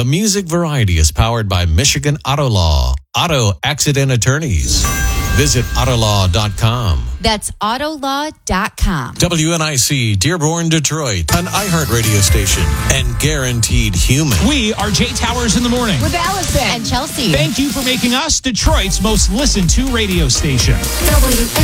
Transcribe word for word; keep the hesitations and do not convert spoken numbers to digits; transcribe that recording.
The Music Variety is powered by Michigan Auto Law, Auto Accident Attorneys. Visit autolaw dot com. That's autolaw dot com. W N I C, Dearborn, Detroit, an iHeart radio station, and Guaranteed Human. We are Jay Towers in the morning. With Allison and Chelsea. Thank you for making us Detroit's most listened to radio station. W N